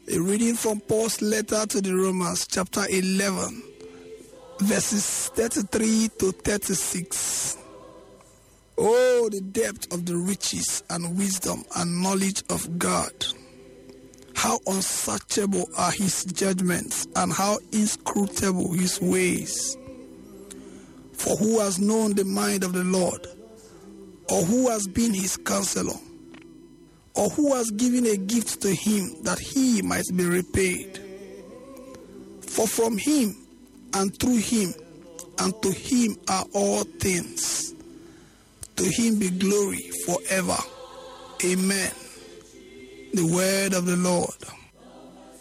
A reading from Paul's letter to the Romans, chapter 11, verses 33 to 36. Oh, the depth of the riches and wisdom and knowledge of God. How unsearchable are his judgments and how inscrutable his ways. For who has known the mind of the Lord? Or who has been his counselor? Or who has given a gift to him that he might be repaid? For from him and through him and to him are all things. To him be glory forever. Amen. The word of the Lord.